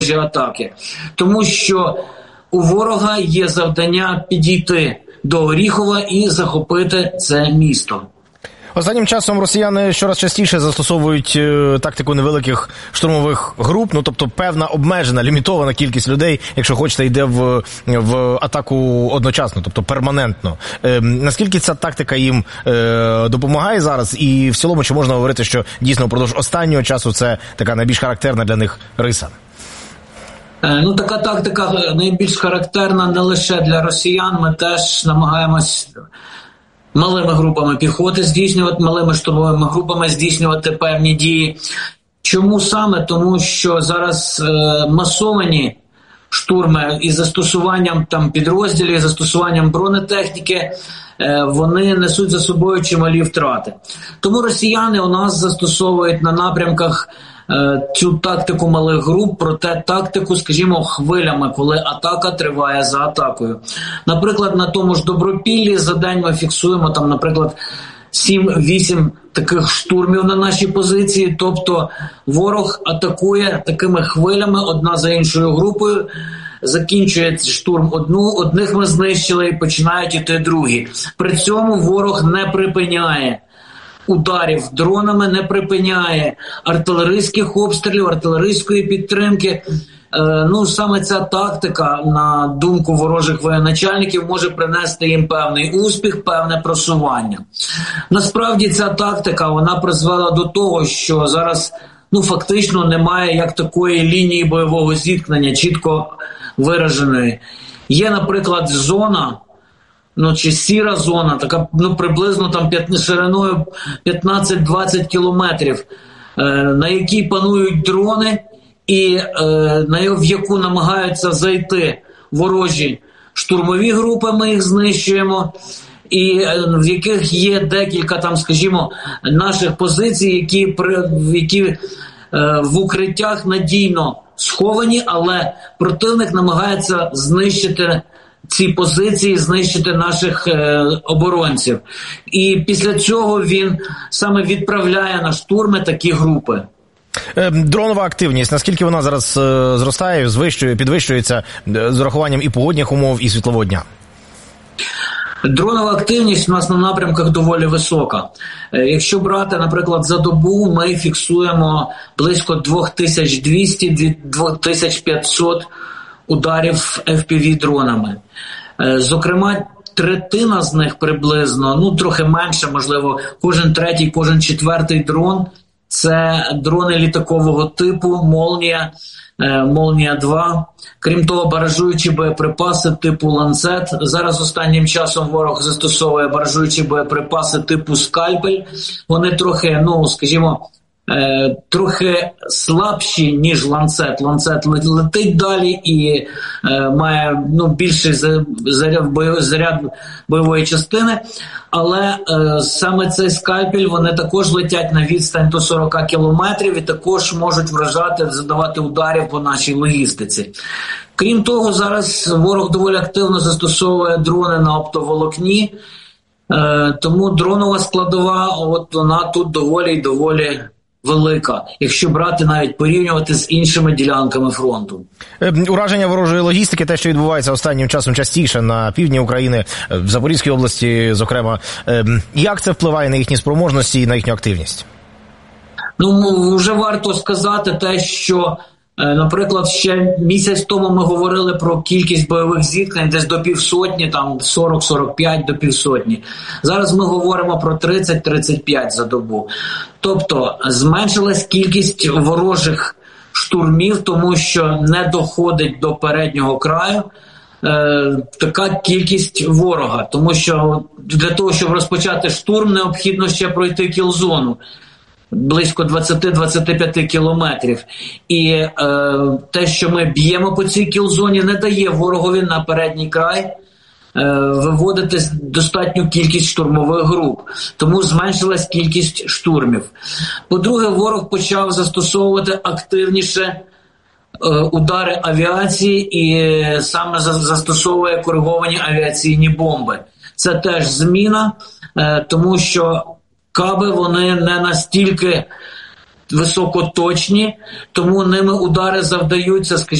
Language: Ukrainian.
атаки. Тому що у ворога є завдання підійти до Оріхова і захопити це місто. Останнім часом росіяни щораз частіше застосовують тактику невеликих штурмових груп, тобто певна обмежена, лімітована кількість людей, якщо хочете, йде в атаку одночасно, тобто перманентно. Наскільки ця тактика їм допомагає зараз? І в цілому, чи можна говорити, що дійсно впродовж останнього часу це така найбільш характерна для них риса? Така тактика найбільш характерна не лише для росіян. Ми теж намагаємось малими групами піхоти здійснювати, малими штурмовими групами здійснювати певні дії. Чому саме? Тому що зараз масовані штурми із застосуванням підрозділів, із застосуванням бронетехніки, вони несуть за собою чималі втрати. Тому росіяни у нас застосовують на напрямках цю тактику малих груп, проте тактику, скажімо, хвилями, коли атака триває за атакою. Наприклад, на тому ж Добропіллі за день ми фіксуємо, наприклад, 7-8 таких штурмів на наші позиції, тобто ворог атакує такими хвилями, одна за іншою групою, закінчує штурм одних ми знищили і починають іти другі. При цьому ворог не припиняє ударів дронами, не припиняє артилерійських обстрілів, артилерійської підтримки. Саме ця тактика, на думку ворожих воєначальників, може принести їм певний успіх, певне просування. Насправді ця тактика, вона призвела до того, що зараз фактично немає як такої лінії бойового зіткнення, чітко вираженої. Є, наприклад, зона, чи сіра зона, така приблизно шириною 15-20 кілометрів, на якій панують дрони і в яку намагаються зайти ворожі штурмові групи, ми їх знищуємо, і в яких є декілька наших позицій, які в укриттях надійно сховані, але противник намагається знищити ці позиції, знищити наших оборонців. І після цього він саме відправляє на штурми такі групи. Дронова активність, наскільки вона зараз зростає, підвищується з урахуванням і погодних умов, і світлового дня? Дронова активність у нас на напрямках доволі висока. Якщо брати, наприклад, за добу, ми фіксуємо близько 2200-2500 ударів FPV-дронами. Зокрема, третина з них приблизно, трохи менше, можливо, кожен третій, кожен четвертий дрон – це дрони літакового типу «Молнія-2». Крім того, баражуючі боєприпаси типу «Ланцет». Зараз останнім часом ворог застосовує баражуючі боєприпаси типу «Скальпель». Вони трохи, трохи слабші, ніж «Ланцет». «Ланцет» летить далі і має більший заряд бойової частини, але саме цей «Скальпель», вони також летять на відстань до 40 кілометрів і також можуть вражати, завдавати ударів по нашій логістиці. Крім того, зараз ворог доволі активно застосовує дрони на оптоволокні, тому дронова складова, вона тут доволі велика, якщо брати, навіть порівнювати з іншими ділянками фронту. Ураження ворожої логістики, те, що відбувається останнім часом частіше на півдні України, в Запорізькій області, зокрема, як це впливає на їхні спроможності і на їхню активність? Вже варто сказати те, що, наприклад, ще місяць тому ми говорили про кількість бойових зіткнень десь до 500, 40-45 до 500. Зараз ми говоримо про 30-35 за добу. Тобто зменшилась кількість ворожих штурмів, тому що не доходить до переднього краю така кількість ворога. Тому що для того, щоб розпочати штурм, необхідно ще пройти кіл-зону. Близько 20-25 кілометрів. І те, що ми б'ємо по цій кіл-зоні, не дає ворогові на передній край виводити достатню кількість штурмових груп. Тому зменшилась кількість штурмів. По-друге, ворог почав застосовувати активніше удари авіації і саме застосовує кориговані авіаційні бомби. Це теж зміна, тому що каби, вони не настільки високоточні, тому ними удари завдаються, скажімо,